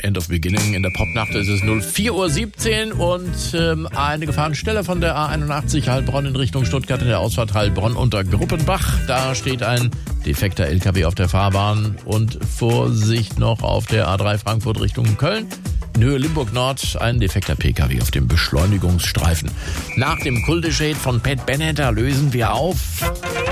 End of Beginning. In der Popnacht ist es 04:17 Uhr und eine Gefahrenstelle von der A81 Heilbronn in Richtung Stuttgart in der Ausfahrt Heilbronn unter Gruppenbach. Da steht ein defekter LKW auf der Fahrbahn und Vorsicht noch auf der A3 Frankfurt Richtung Köln. In Höhe Limburg Nord ein defekter PKW auf dem Beschleunigungsstreifen. Nach dem Kulteshade von Pat Bennett lösen wir auf.